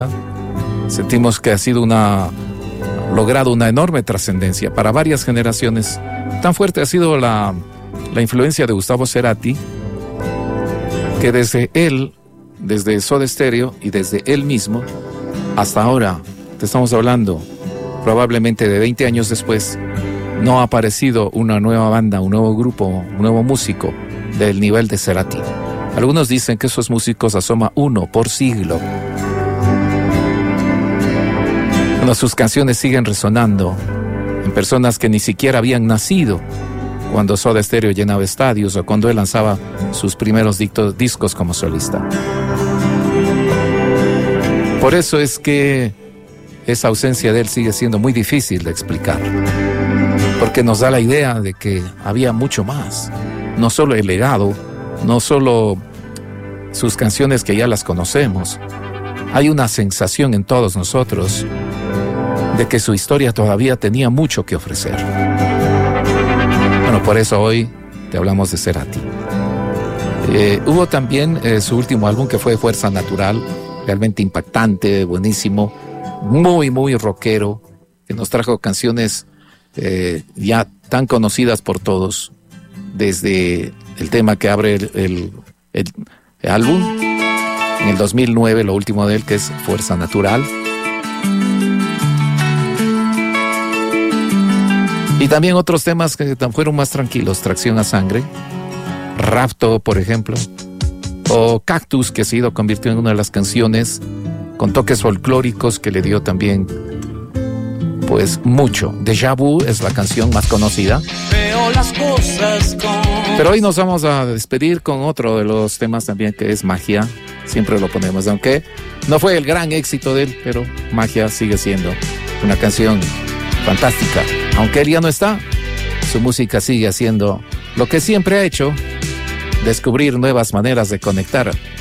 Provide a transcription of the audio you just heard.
Sentimos que ha sido logrado una enorme trascendencia para varias generaciones. Tan fuerte ha sido la influencia de Gustavo Cerati, que desde Soda Stereo y desde él mismo, hasta ahora, te estamos hablando probablemente de 20 años después, no ha aparecido una nueva banda, un nuevo grupo, un nuevo músico del nivel de Cerati. Algunos dicen que esos músicos asoma uno por siglo. Bueno, sus canciones siguen resonando en personas que ni siquiera habían nacido cuando Soda Stereo llenaba estadios o cuando él lanzaba sus primeros discos como solista. Por eso es que esa ausencia de él sigue siendo muy difícil de explicar, porque nos da la idea de que había mucho más, no solo el legado, no solo sus canciones que ya las conocemos. Hay una sensación en todos nosotros de que su historia todavía tenía mucho que ofrecer. Bueno, por eso hoy te hablamos de Cerati. Hubo también su último álbum, que fue Fuerza Natural, realmente impactante, buenísimo, muy, muy rockero, que nos trajo canciones ya tan conocidas por todos, desde el tema que abre el álbum, en el 2009, lo último de él, que es Fuerza Natural. Y también otros temas que fueron más tranquilos, Tracción a Sangre, Rapto, por ejemplo, o Cactus, que se convirtió en una de las canciones con toques folclóricos que le dio también, pues, mucho. Déjà Vu es la canción más conocida. Veo las cosas Pero hoy nos vamos a despedir con otro de los temas también, que es Magia. Siempre lo ponemos, aunque no fue el gran éxito de él, pero Magia sigue siendo una canción fantástica. Aunque él ya no está, su música sigue haciendo lo que siempre ha hecho: descubrir nuevas maneras de conectar